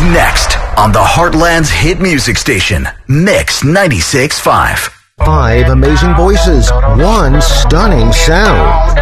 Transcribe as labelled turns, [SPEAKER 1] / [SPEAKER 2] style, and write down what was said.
[SPEAKER 1] next on the Heartland's hit music station, Mix 96.5.
[SPEAKER 2] 5 amazing voices, 1 stunning sound.